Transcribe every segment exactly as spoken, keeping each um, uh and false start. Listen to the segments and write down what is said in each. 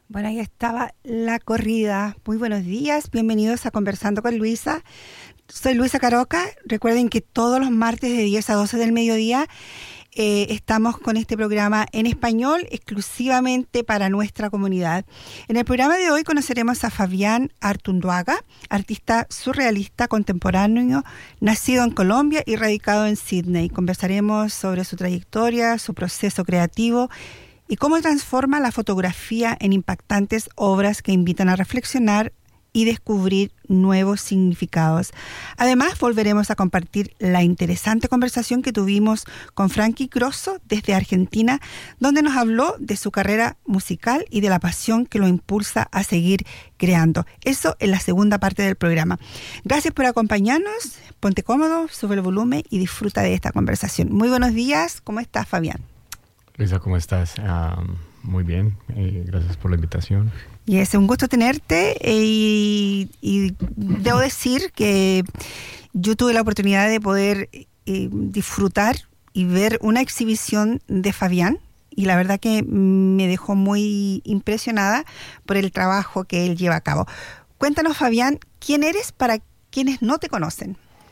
Bueno, ahí estaba la corrida. Muy buenos días, bienvenidos a Conversando con Luisa. Soy Luisa Caroca. Recuerden que todos los martes de diez a doce del mediodía eh, estamos con este programa en español exclusivamente para nuestra comunidad. En el programa de hoy conoceremos a Fabián Artunduaga, artista surrealista contemporáneo, nacido en Colombia y radicado en Sydney. Conversaremos sobre su trayectoria, su proceso creativo y cómo transforma la fotografía en impactantes obras que invitan a reflexionar y descubrir nuevos significados. Además, volveremos a compartir la interesante conversación que tuvimos con Frankie Grosso desde Argentina, donde nos habló de su carrera musical y de la pasión que lo impulsa a seguir creando. Eso en la segunda parte del programa. Gracias por acompañarnos. Ponte cómodo, sube el volumen y disfruta de esta conversación. Muy buenos días. ¿Cómo estás, Fabián? Luisa, ¿cómo estás? Uh, muy bien, eh, gracias por la invitación. Y es un gusto tenerte eh, y, y debo decir que yo tuve la oportunidad de poder eh, disfrutar y ver una exhibición de Fabián y la verdad que me dejó muy impresionada por el trabajo que él lleva a cabo. Cuéntanos, Fabián, ¿quién eres para quienes no te conocen?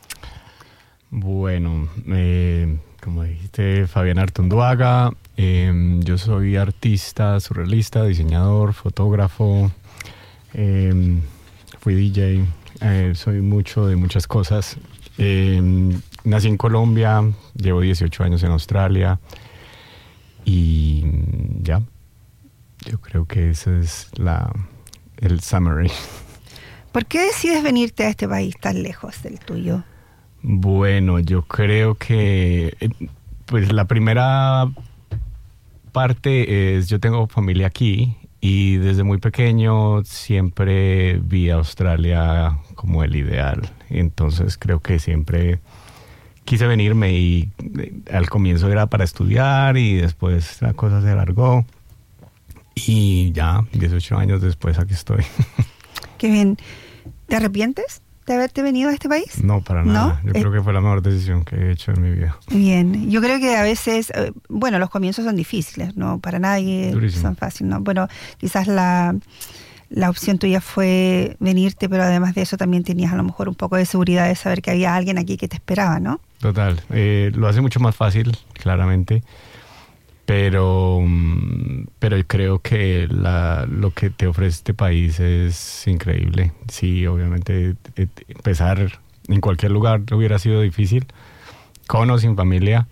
Bueno, eh, como dijiste, Fabián Artunduaga. Eh, yo soy artista, surrealista, diseñador, fotógrafo, eh, fui D J, eh, soy mucho de muchas cosas. Eh, nací en Colombia, llevo dieciocho años en Australia y ya, yo creo que ese es la, el summary. ¿Por qué decides venirte a este país tan lejos del tuyo? Bueno, yo creo que pues la primera parte es, yo tengo familia aquí y desde muy pequeño siempre vi a Australia como el ideal. Entonces creo que siempre quise venirme y al comienzo era para estudiar y después la cosa se alargó y ya, dieciocho años después aquí estoy. Qué bien. ¿Te arrepientes de haberte venido a este país? No, para nada. ¿No? Yo eh, creo que fue la mejor decisión que he hecho en mi vida. Bien. Yo creo que a veces, eh, bueno, los comienzos son difíciles, ¿no? Para nadie Durísimo. Son fáciles, ¿no? Bueno, quizás la, la opción tuya fue venirte, pero además de eso también tenías a lo mejor un poco de seguridad de saber que había alguien aquí que te esperaba, ¿no? Total. Eh, lo hace mucho más fácil, claramente. Pero, pero creo que la, lo que te ofrece este país es increíble. Sí, obviamente empezar en cualquier lugar hubiera sido difícil, con o sin familia,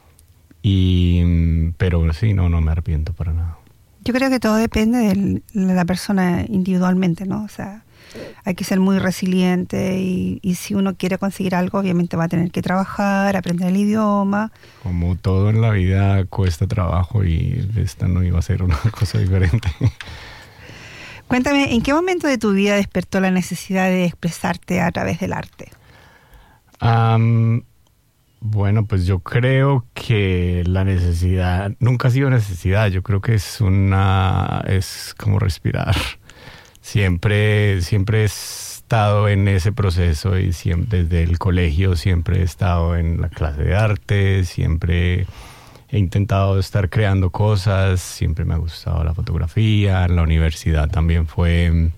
y, pero sí, no, no me arrepiento para nada. Yo creo que todo depende de la persona individualmente, ¿no? O sea, hay que ser muy resiliente y, y si uno quiere conseguir algo, obviamente va a tener que trabajar, aprender el idioma. Como todo en la vida cuesta trabajo y esta no iba a ser una cosa diferente. Cuéntame, ¿en qué momento de tu vida despertó la necesidad de expresarte a través del arte? Um, bueno, pues yo creo que la necesidad nunca ha sido necesidad. Yo creo que es una, es como respirar. Siempre, siempre he estado en ese proceso y siempre, desde el colegio siempre he estado en la clase de arte, siempre he intentado estar creando cosas, siempre me ha gustado la fotografía. En la universidad también fue,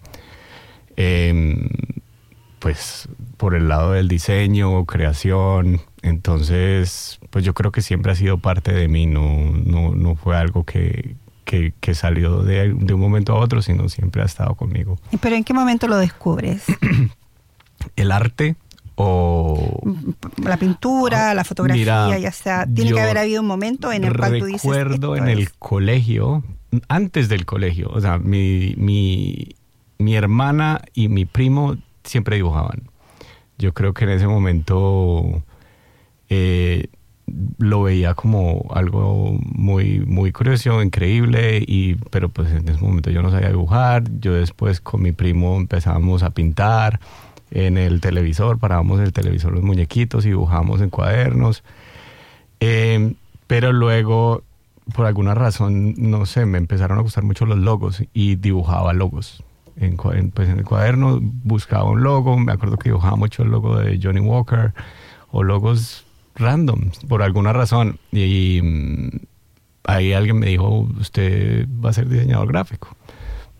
eh, pues, por el lado del diseño, creación. Entonces, pues yo creo que siempre ha sido parte de mí, no, no, no fue algo que... Que, que salió de, de un momento a otro, sino siempre ha estado conmigo. ¿Pero en qué momento lo descubres? ¿El arte o...? La pintura, la fotografía, Mira, ya sea. Tiene que haber habido un momento en el cual tú dices... Recuerdo en el colegio, antes del colegio, o sea, mi, mi, mi hermana y mi primo siempre dibujaban. Yo creo que en ese momento... Eh, lo veía como algo muy muy curioso, increíble, y pero pues en ese momento yo no sabía dibujar. Yo después con mi primo empezábamos a pintar en el televisor, parábamos el televisor los muñequitos y dibujábamos en cuadernos. Eh, pero luego, por alguna razón, no sé, me empezaron a gustar mucho los logos y dibujaba logos. En, pues en el cuaderno buscaba un logo, me acuerdo que dibujaba mucho el logo de Johnny Walker o logos random, por alguna razón. Y, y ahí alguien me dijo, usted va a ser diseñador gráfico.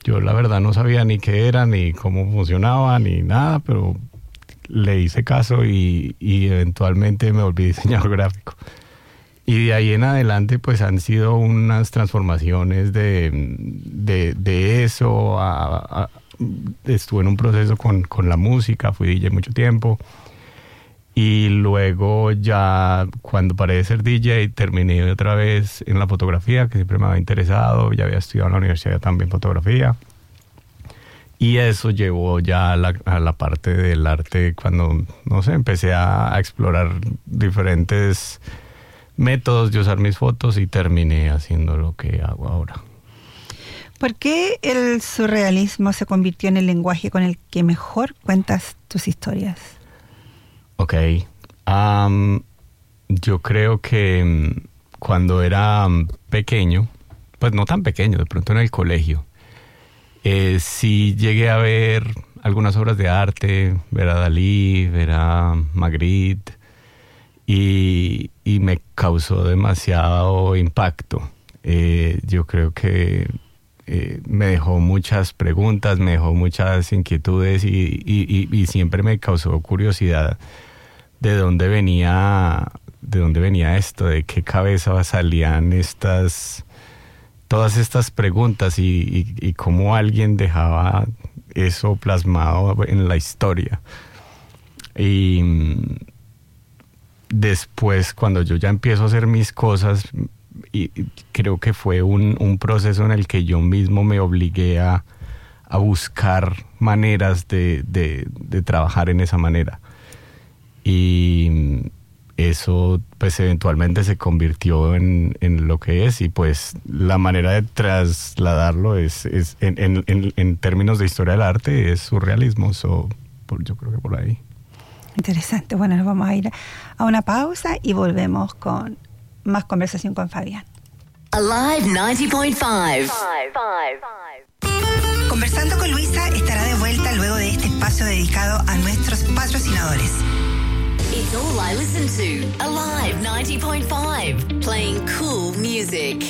yo la verdad no sabía ni qué era, ni cómo funcionaba, ni nada, pero le hice caso y, y eventualmente me volví diseñador gráfico. Y de ahí en adelante pues han sido unas transformaciones de, de, de eso. A, a, estuve en un proceso con, con la música, fui D J mucho tiempo. Y luego ya cuando paré de ser D J terminé otra vez en la fotografía, que siempre me había interesado. Ya había estudiado en la universidad también fotografía. Y eso llevó ya a la, a la parte del arte cuando, no sé, empecé a, a explorar diferentes métodos de usar mis fotos y terminé haciendo lo que hago ahora. ¿Por qué el surrealismo se convirtió en el lenguaje con el que mejor cuentas tus historias? Ok. Um, yo creo que cuando era pequeño, pues no tan pequeño, de pronto en el colegio, eh, sí llegué a ver algunas obras de arte, ver a Dalí, ver a Magritte, y, y me causó demasiado impacto. Eh, yo creo que eh, me dejó muchas preguntas, me dejó muchas inquietudes y, y, y, y siempre me causó curiosidad de dónde venía, de dónde venía esto, de qué cabeza salían estas, todas estas preguntas y, y, y cómo alguien dejaba eso plasmado en la historia. Y después, cuando yo ya empiezo a hacer mis cosas, y creo que fue un, un proceso en el que yo mismo me obligué a, a buscar maneras de, de, de trabajar en esa manera. Y eso pues eventualmente se convirtió en, en lo que es, y pues la manera de trasladarlo es, es en, en, en, en términos de historia del arte es surrealismo. So, por, yo creo que por ahí. Interesante. Bueno, nos vamos a ir a una pausa y volvemos con más conversación con Fabián. Alive noventa punto cinco. Conversando con Luisa estará de vuelta luego de este espacio dedicado a nuestros patrocinadores. It's all I listen to. Alive ninety point five. Playing cool music.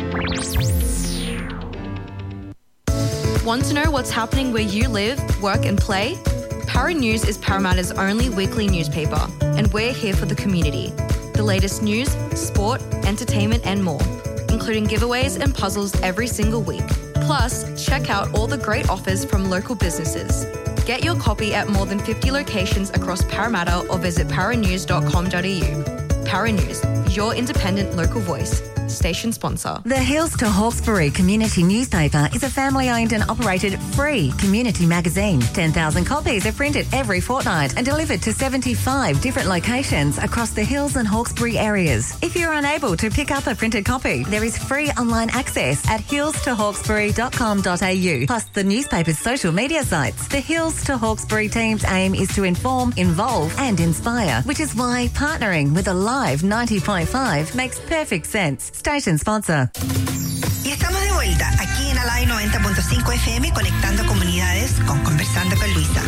Want to know what's happening where you live, work and play? Para News is Parramatta's only weekly newspaper, and we're here for the community. The latest news, sport, entertainment and more, including giveaways and puzzles every single week. Plus, check out all the great offers from local businesses. Get your copy at more than fifty locations across Parramatta or visit paranews dot com dot a u. Para News, your independent local voice. Station sponsor. The Hills to Hawkesbury Community Newspaper is a family-owned and operated free community magazine. ten thousand copies are printed every fortnight and delivered to seventy-five different locations across the Hills and Hawkesbury areas. If you're unable to pick up a printed copy, there is free online access at hills to hawkesbury dot com dot a u, plus the newspaper's social media sites. The Hills to Hawkesbury team's aim is to inform, involve and inspire, which is why partnering with Alive ninety point five makes perfect sense. Station sponsor. Y estamos de vuelta aquí en Alive noventa punto cinco F M, conectando comunidades con Conversando con Luisa.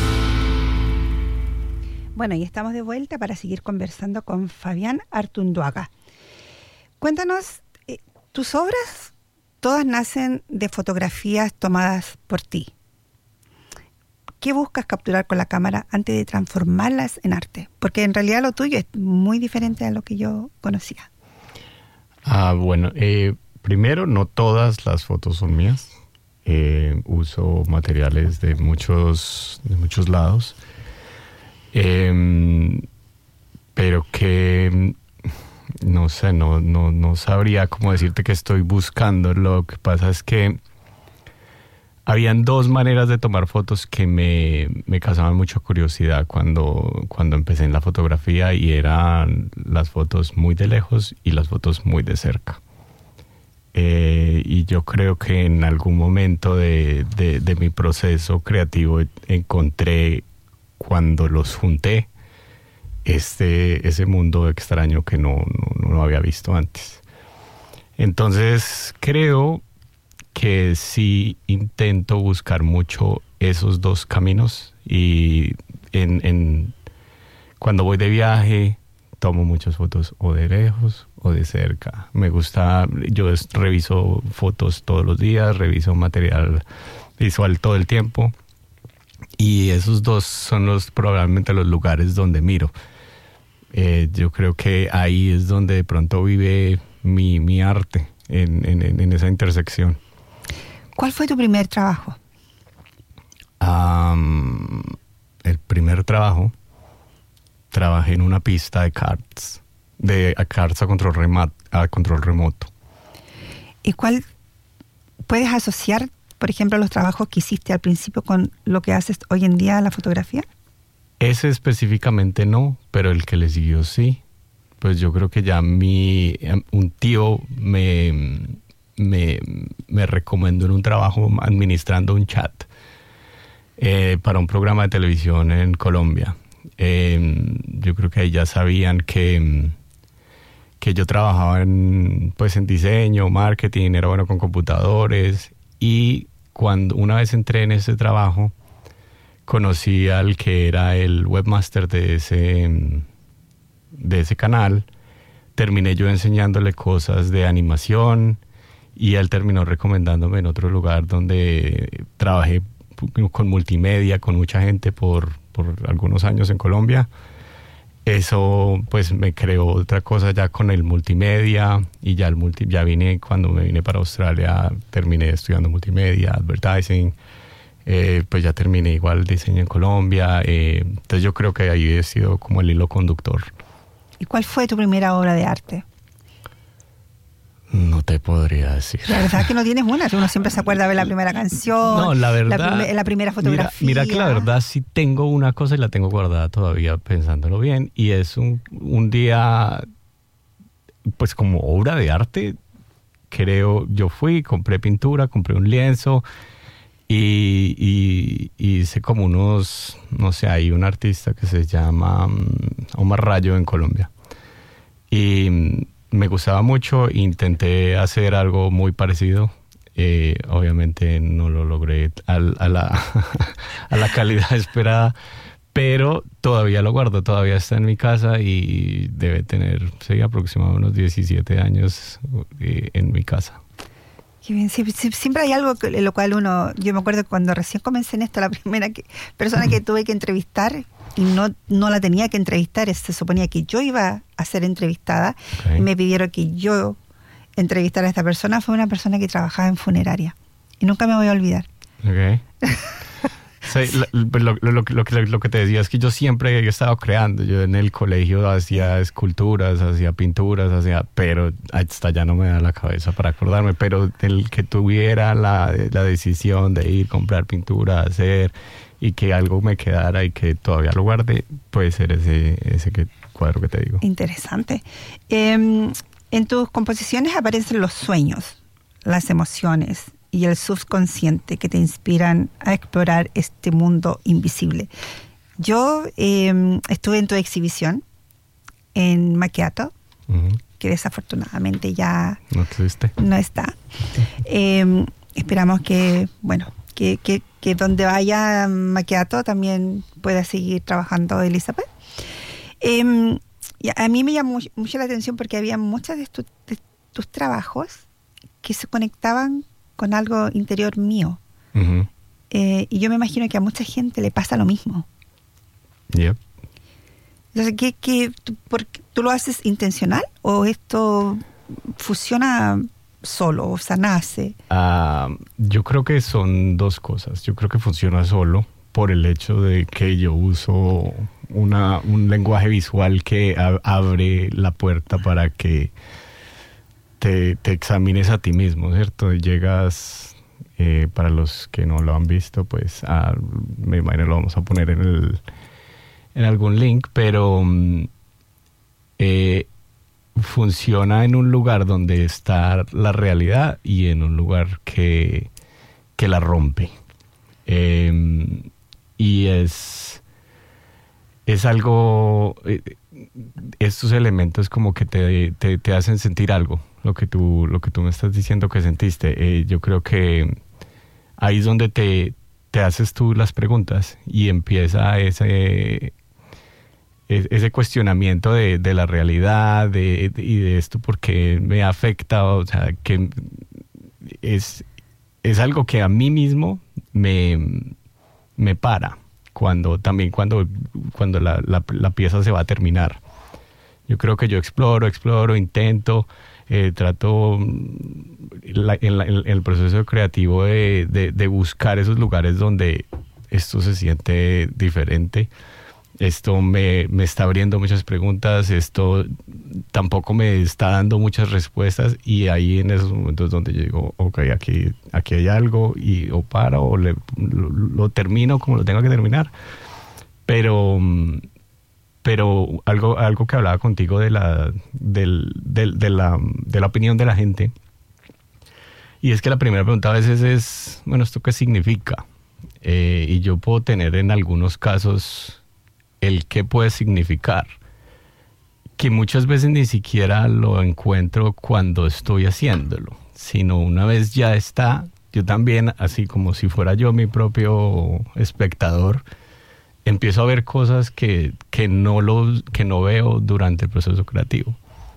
Bueno, y estamos de vuelta para seguir conversando con Fabián Artunduaga. Cuéntanos, eh, tus obras todas nacen de fotografías tomadas por ti. ¿Qué buscas capturar con la cámara antes de transformarlas en arte? Porque en realidad lo tuyo es muy diferente a lo que yo conocía. Ah, bueno, eh, primero, no todas las fotos son mías. Eh, uso materiales de muchos, de muchos lados. Eh, pero que, no sé, no, no, no sabría cómo decirte que estoy buscando. Lo que pasa es que habían dos maneras de tomar fotos que me, me causaban mucha curiosidad cuando, cuando empecé en la fotografía, y eran las fotos muy de lejos y las fotos muy de cerca. Eh, y yo creo que en algún momento de, de, de mi proceso creativo encontré, cuando los junté, este, ese mundo extraño que no, no, no había visto antes. Entonces creo que sí intento buscar mucho esos dos caminos, y en, en cuando voy de viaje tomo muchas fotos o de lejos o de cerca. Me gusta, yo reviso fotos todos los días, reviso material visual todo el tiempo. Y esos dos son los probablemente los lugares donde miro. Eh, yo creo que ahí es donde de pronto vive mi, mi arte, en, en, en esa intersección. ¿Cuál fue tu primer trabajo? Um, el primer trabajo, trabajé en una pista de karts, de a karts a control, remoto, a control remoto. ¿Y cuál puedes asociar, por ejemplo, los trabajos que hiciste al principio con lo que haces hoy en día, la fotografía? Ese específicamente no, pero el que le siguió sí. Pues yo creo que ya mi un tío me, me, me recomendó en un trabajo administrando un chat eh, para un programa de televisión en Colombia. Eh, yo creo que ahí ya sabían que, que yo trabajaba en, pues en diseño, marketing, era bueno con computadores. Y cuando una vez entré en ese trabajo, conocí al que era el webmaster de ese, de ese canal. Terminé yo enseñándole cosas de animación y él terminó recomendándome en otro lugar donde trabajé con multimedia, con mucha gente por, por algunos años en Colombia. Eso pues me creó otra cosa ya con el multimedia y ya, el multi, ya vine, cuando me vine para Australia, terminé estudiando multimedia, advertising. Eh, pues ya terminé igual diseño en Colombia, eh, entonces yo creo que ahí he sido como el hilo conductor. ¿Y cuál fue tu primera obra de arte? No te podría decir. La verdad es que no tienes una, uno siempre se acuerda de ver la primera canción, no, la, verdad, la, prim- la primera fotografía. Mira, mira que la verdad sí tengo una cosa y la tengo guardada todavía pensándolo bien, y es un, un día, pues como obra de arte, creo, yo fui, compré pintura, compré un lienzo, Y, y, y hice como unos, no sé, hay un artista que se llama um, Omar Rayo en Colombia. Y um, me gustaba mucho, intenté hacer algo muy parecido. Eh, obviamente no lo logré a, a, la, a la calidad esperada, pero todavía lo guardo, todavía está en mi casa y debe tener, sí, aproximadamente unos diecisiete años eh, en mi casa. Qué bien. Sí, sí, siempre hay algo en lo cual uno, yo me acuerdo cuando recién comencé en esto, la primera que, persona que tuve que entrevistar y no, no la tenía que entrevistar, se suponía que yo iba a ser entrevistada, okay. Y me pidieron que yo entrevistara a esta persona, fue una persona que trabajaba en funeraria y nunca me voy a olvidar. Okay. Sí, lo, lo, lo, lo, lo, lo que te decía es que yo siempre he estado creando. Yo en el colegio hacía esculturas, hacía pinturas, hacía, pero hasta ya no me da la cabeza para acordarme. Pero el que tuviera la, la decisión de ir, comprar pintura, hacer y que algo me quedara y que todavía lo guarde, puede ser ese, ese que, cuadro que te digo. Interesante. Eh, en tus composiciones aparecen los sueños, las emociones y el subconsciente que te inspiran a explorar este mundo invisible. Yo eh, estuve en tu exhibición en Macchiato, uh-huh. que desafortunadamente ya no existe. No está. Eh, esperamos que, bueno, que, que, que donde vaya Macchiato también pueda seguir trabajando Elizabeth. Eh, a mí me llamó mucho la atención porque había muchos de, tu, de tus trabajos que se conectaban con algo interior mío. Uh-huh. Eh, y yo me imagino que a mucha gente le pasa lo mismo. Yep. Entonces, ¿qué, qué, tú, por, ¿tú lo haces intencional o esto funciona solo, o sea, nace? Uh, yo creo que son dos cosas. Yo creo que funciona solo por el hecho de que yo uso una, un lenguaje visual que a, abre la puerta para que Te, te examines a ti mismo, ¿cierto? Llegas, eh, para los que no lo han visto, pues a, me imagino lo vamos a poner en, el, en algún link, pero eh, funciona en un lugar donde está la realidad y en un lugar que, que la rompe. Eh, y es, es algo, eh, estos elementos como que te, te, te hacen sentir algo. Lo que tú, lo que tú me estás diciendo que sentiste, eh, yo creo que ahí es donde te, te haces tú las preguntas y empieza ese, ese cuestionamiento de, de la realidad de, de, y de esto porque me afecta, o sea, que es, es algo que a mí mismo me, me para, cuando también cuando, cuando la, la, la pieza se va a terminar. Yo creo que yo exploro, exploro, intento, eh, trato la, en, la, en el proceso creativo de, de, de buscar esos lugares donde esto se siente diferente. Esto me, me está abriendo muchas preguntas, esto tampoco me está dando muchas respuestas, y ahí en esos momentos donde yo digo, ok, aquí, aquí hay algo, y o paro o le, lo, lo termino como lo tengo que terminar. Pero, pero algo, algo que hablaba contigo de la, del, del, de, la, de la opinión de la gente, y es que la primera pregunta a veces es, bueno, ¿esto qué significa? Eh, y yo puedo tener en algunos casos el qué puede significar, que muchas veces ni siquiera lo encuentro cuando estoy haciéndolo, sino una vez ya está, yo también, así como si fuera yo mi propio espectador, empiezo a ver cosas que, que, no, lo, que no veo durante el proceso creativo.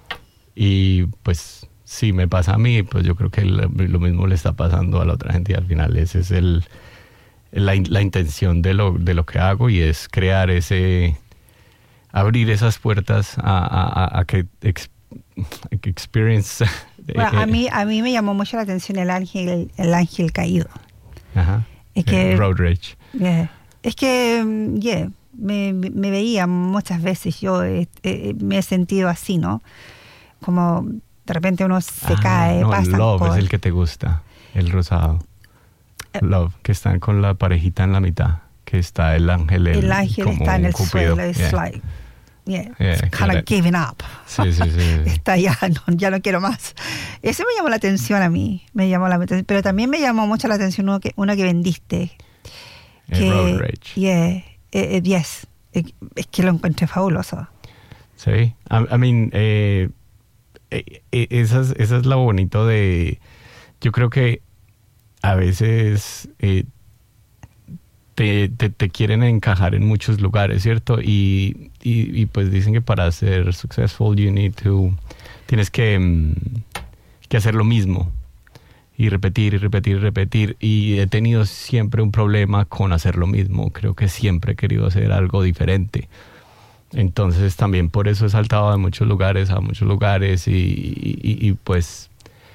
Y pues si me pasa a mí, pues yo creo que lo, lo mismo le está pasando a la otra gente, y al final ese es el... La, la intención de lo, de lo que hago, y es crear ese, abrir esas puertas a, a, a que, ex, a que experience. Bueno, a mí a mí me llamó mucho la atención el ángel el ángel caído. Ajá. Es que Road Rage. Yeah, es que yeah, me, me veía muchas veces, yo eh, eh, me he sentido así, ¿no? Como de repente uno se ah, cae, no, pasa. Love por... es el que te gusta, el rosado. Love, que están con la parejita en la mitad, que está el ángel. El, el ángel está en el suelo, es yeah. like, yeah, yeah, kind of giving up. Sí, sí, sí. Está ya, no, ya no quiero más. Ese me llamó la atención a mí, me llamó la atención, pero también me llamó mucho la atención uno que, uno que vendiste. El que, Road Rage. Yeah, eh, eh, yes, eh, es que lo encontré fabuloso. Sí, I, I mean, eh, eh, eh, esa, es, esa es lo bonito de, yo creo que a veces eh, te, te, te quieren encajar en muchos lugares, ¿cierto? Y, y, y pues dicen que para ser successful you need to, tienes que, que hacer lo mismo y repetir y repetir y repetir. Y he tenido siempre un problema con hacer lo mismo. Creo que siempre he querido hacer algo diferente. Entonces también por eso he saltado de muchos lugares a muchos lugares y, y, y pues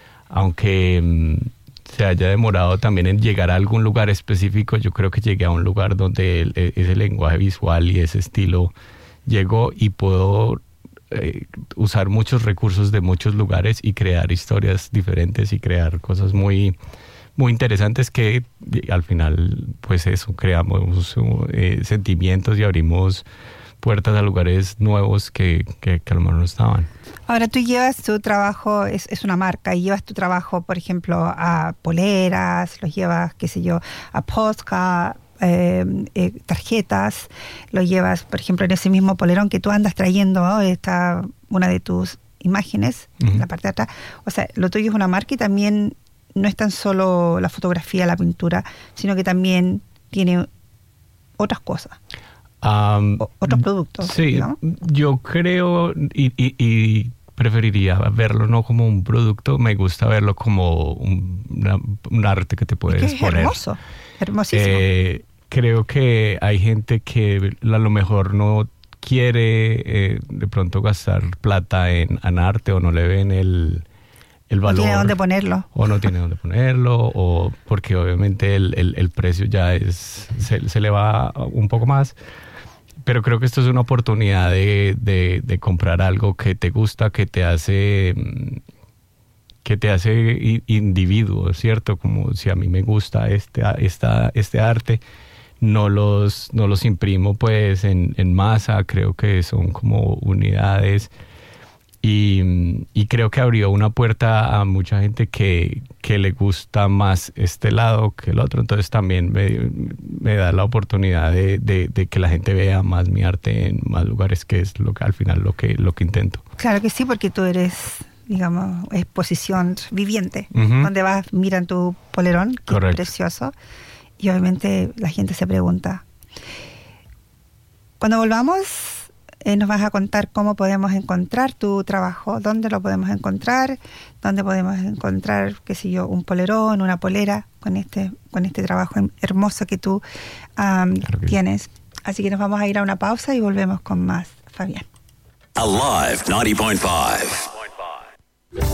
aunque se haya demorado también en llegar a algún lugar específico, yo creo que llegué a un lugar donde el, ese lenguaje visual y ese estilo llegó, y puedo eh, usar muchos recursos de muchos lugares y crear historias diferentes y crear cosas muy, muy interesantes que al final, pues eso, creamos eh, sentimientos y abrimos puertas a lugares nuevos que, que, que a lo mejor no estaban. Ahora tú llevas tu trabajo, es, es una marca, y llevas tu trabajo, por ejemplo, a poleras, los llevas, qué sé yo, a postcards, eh, eh, tarjetas, lo llevas, por ejemplo, en ese mismo polerón que tú andas trayendo, ¿no? Está una de tus imágenes, uh-huh. en la parte de atrás. O sea, lo tuyo es una marca, y también no es tan solo la fotografía, la pintura, sino que también tiene otras cosas. Um, o, otros productos. Sí, ¿no? Yo creo y, y, y preferiría verlo no como un producto, me gusta verlo como un, una, un arte que te puedes es que es poner. Hermoso, hermosísimo. Eh, creo que hay gente que a lo mejor no quiere eh, de pronto gastar plata en, en arte, o no le ven el, el valor. No tiene dónde ponerlo. O no tiene dónde ponerlo, o porque obviamente el, el, el precio ya es se, se le va un poco más. Pero creo que esto es una oportunidad de, de, de comprar algo que te gusta, que te hace que te hace individuo, ¿cierto? Como si a mí me gusta este, esta, este arte, no los, no los imprimo pues en, en masa, creo que son como unidades. Y, y creo que abrió una puerta a mucha gente que, que le gusta más este lado que el otro. Entonces también me, me da la oportunidad de, de, de que la gente vea más mi arte en más lugares, que es lo que al final lo que, lo que intento. Claro que sí, porque tú eres, digamos, exposición viviente, uh-huh. donde vas, miran tu polerón, que Correcto. Es precioso, y obviamente la gente se pregunta. Cuando volvamos eh, nos vas a contar cómo podemos encontrar tu trabajo, dónde lo podemos encontrar, dónde podemos encontrar, qué sé yo, un polerón, una polera con este, con este trabajo hermoso que tú um, claro que tienes. Sí. Así que nos vamos a ir a una pausa y volvemos con más, Fabián. Alive ninety point five.